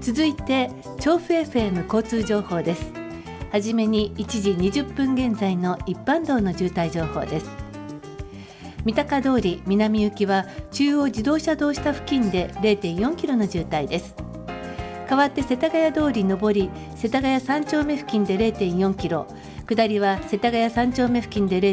続いて調布 FM 交通情報です。はじめに1時20分現在の一般道の渋滞情報です。三鷹通り南行きは中央自動車道下付近で 0.4 キロの渋滞です。代わって世田谷通り上り世田谷3丁目付近で 0.4 キロ、下りは世田谷3丁目付近で